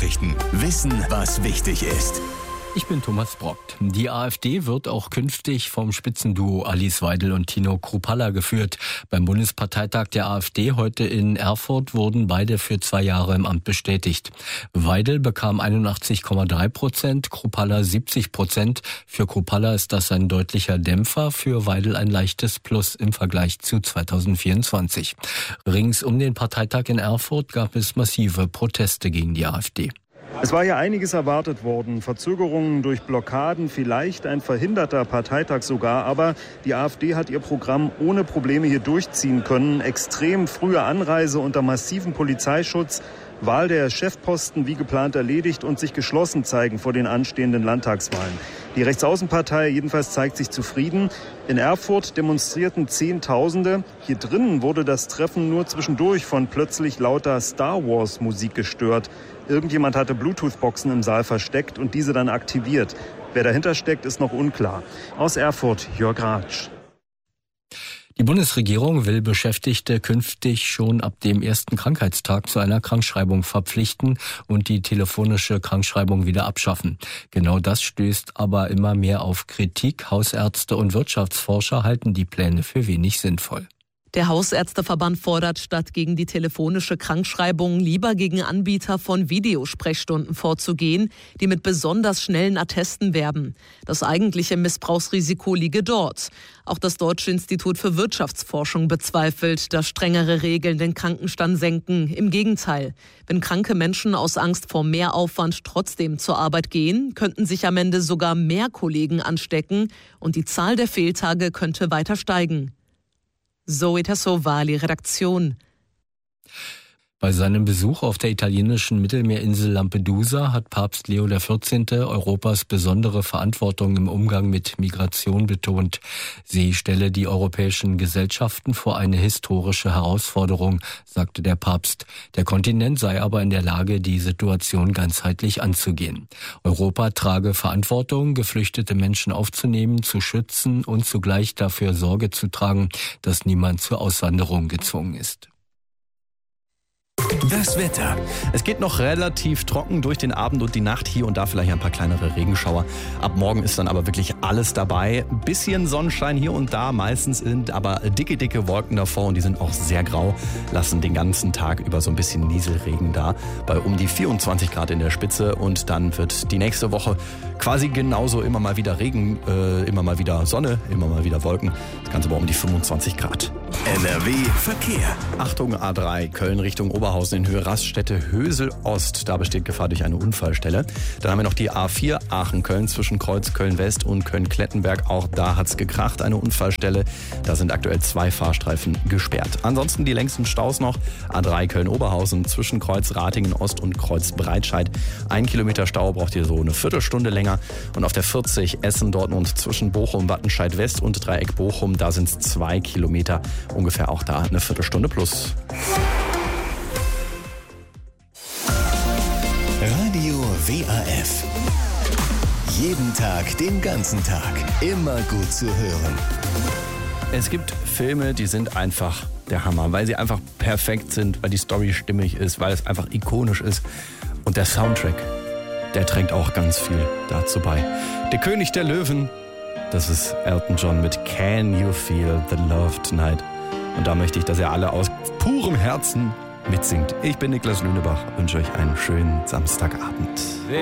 Nachrichten. Wissen, was wichtig ist. Ich bin Thomas Brockt. Die AfD wird auch künftig vom Spitzenduo Alice Weidel und Tino Kruppalla geführt. Beim Bundesparteitag der AfD heute in Erfurt wurden beide für 2 Jahre im Amt bestätigt. Weidel bekam 81,3%, Kruppalla 70%. Für Kruppalla ist das ein deutlicher Dämpfer, für Weidel ein leichtes Plus im Vergleich zu 2024. Rings um den Parteitag in Erfurt gab es massive Proteste gegen die AfD. Es war ja einiges erwartet worden. Verzögerungen durch Blockaden, vielleicht ein verhinderter Parteitag sogar. Aber die AfD hat ihr Programm ohne Probleme hier durchziehen können. Extrem frühe Anreise unter massivem Polizeischutz, Wahl der Chefposten wie geplant erledigt und sich geschlossen zeigen vor den anstehenden Landtagswahlen. Die Rechtsaußenpartei jedenfalls zeigt sich zufrieden. In Erfurt demonstrierten Zehntausende. Hier drinnen wurde das Treffen nur zwischendurch von plötzlich lauter Star-Wars-Musik gestört. Irgendjemand hatte Bluetooth-Boxen im Saal versteckt und diese dann aktiviert. Wer dahinter steckt, ist noch unklar. Aus Erfurt, Jörg Ratsch. Die Bundesregierung will Beschäftigte künftig schon ab dem ersten Krankheitstag zu einer Krankschreibung verpflichten und die telefonische Krankschreibung wieder abschaffen. Genau das stößt aber immer mehr auf Kritik. Hausärzte und Wirtschaftsforscher halten die Pläne für wenig sinnvoll. Der Hausärzteverband fordert, statt gegen die telefonische Krankschreibung lieber gegen Anbieter von Videosprechstunden vorzugehen, die mit besonders schnellen Attesten werben. Das eigentliche Missbrauchsrisiko liege dort. Auch das Deutsche Institut für Wirtschaftsforschung bezweifelt, dass strengere Regeln den Krankenstand senken. Im Gegenteil, wenn kranke Menschen aus Angst vor Mehraufwand trotzdem zur Arbeit gehen, könnten sich am Ende sogar mehr Kollegen anstecken und die Zahl der Fehltage könnte weiter steigen. Zoe Tassovali, Redaktion. Bei seinem Besuch auf der italienischen Mittelmeerinsel Lampedusa hat Papst Leo XIV. Europas besondere Verantwortung im Umgang mit Migration betont. Sie stelle die europäischen Gesellschaften vor eine historische Herausforderung, sagte der Papst. Der Kontinent sei aber in der Lage, die Situation ganzheitlich anzugehen. Europa trage Verantwortung, geflüchtete Menschen aufzunehmen, zu schützen und zugleich dafür Sorge zu tragen, dass niemand zur Auswanderung gezwungen ist. Das Wetter. Es geht noch relativ trocken durch den Abend und die Nacht, hier und da vielleicht ein paar kleinere Regenschauer. Ab morgen ist dann aber wirklich alles dabei. Bisschen Sonnenschein hier und da, meistens sind aber dicke Wolken davor und die sind auch sehr grau, lassen den ganzen Tag über so ein bisschen Nieselregen da, bei um die 24 Grad in der Spitze und dann wird die nächste Woche quasi genauso immer mal wieder Regen, immer mal wieder Sonne, immer mal wieder Wolken, das Ganze aber um die 25 Grad. NRW Verkehr. Achtung, A3, Köln Richtung Oberhausen in Höhe Raststätte Hösel Ost. Da besteht Gefahr durch eine Unfallstelle. Dann haben wir noch die A4 Aachen-Köln zwischen Kreuz Köln-West und Köln-Klettenberg. Auch da hat's gekracht, eine Unfallstelle. Da sind aktuell 2 Fahrstreifen gesperrt. Ansonsten die längsten Staus noch. A3 Köln-Oberhausen zwischen Kreuz Ratingen Ost und Kreuz Breitscheid. 1 Kilometer Stau braucht ihr so eine Viertelstunde länger. Und auf der 40 Essen-Dortmund zwischen Bochum, Wattenscheid West und Dreieck Bochum. Da sind's 2 Kilometer. Ungefähr auch da eine Viertelstunde plus. Radio WAF. Jeden Tag, den ganzen Tag. Immer gut zu hören. Es gibt Filme, die sind einfach der Hammer, weil sie einfach perfekt sind, weil die Story stimmig ist, weil es einfach ikonisch ist. Und der Soundtrack, der trägt auch ganz viel dazu bei. Der König der Löwen, das ist Elton John mit Can You Feel the Love Tonight? Und da möchte ich, dass ihr alle aus purem Herzen mitsingt. Ich bin Niklas Lünebach, wünsche euch einen schönen Samstagabend.